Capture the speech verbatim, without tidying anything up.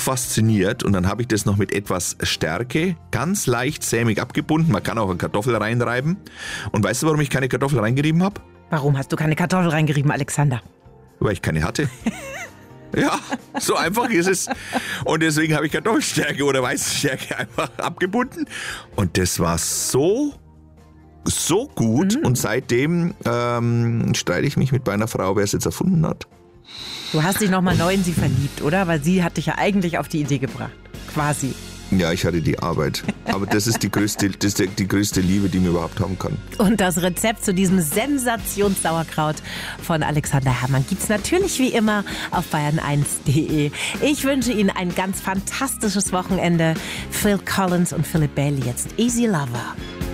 fasziniert und dann habe ich das noch mit etwas Stärke ganz leicht sämig abgebunden. Man kann auch eine Kartoffel reinreiben. Und weißt du, warum ich keine Kartoffel reingerieben habe? Warum hast du keine Kartoffel reingerieben, Alexander? Weil ich keine hatte. Ja, so einfach ist es. Und deswegen habe ich Kartoffelstärke oder Weißstärke einfach abgebunden. Und das war so, so gut. Mhm. Und seitdem ähm, streite ich mich mit meiner Frau, wer es jetzt erfunden hat. Du hast dich nochmal neu in sie verliebt, oder? Weil sie hat dich ja eigentlich auf die Idee gebracht. Quasi. Ja, ich hatte die Arbeit. Aber das ist die größte, das ist die, die größte Liebe, die man überhaupt haben kann. Und das Rezept zu diesem Sensationssauerkraut von Alexander Herrmann gibt's natürlich wie immer auf bayern eins punkt de. Ich wünsche Ihnen ein ganz fantastisches Wochenende. Phil Collins und Philip Bailey jetzt Easy Lover.